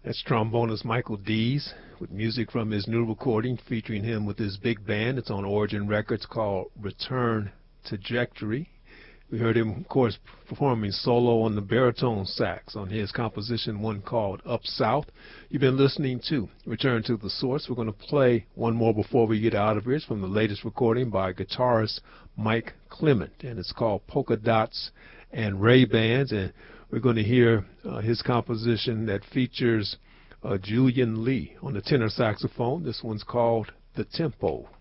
That's trombonist Michael Dees with music from his new recording featuring him with his big band. It's on Origin Records called Return Trajectory. We heard him, of course, performing solo on the baritone sax on his composition, one called Up South. You've been listening to Return to the Source. We're going to play one more before we get out of here. It's from the latest recording by guitarist Mike Clement, and it's called Polka Dots and Ray-Bans. And we're going to hear his composition that features Julian Lee on the tenor saxophone. This one's called The Tempo.